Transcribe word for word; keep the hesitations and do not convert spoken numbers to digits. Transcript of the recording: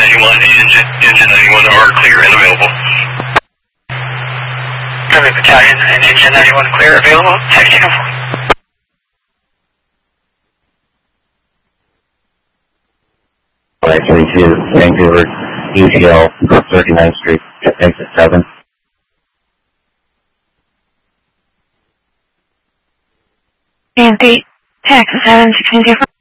ninety-one and Engine, engine ninety-one are clear and available. Every battalion and Engine ninety-one clear available. Taxi uniform. Flight twenty-two, Vancouver, E T L, thirty-ninth Street, exit seven. And eight, taxi seven, sixteen different.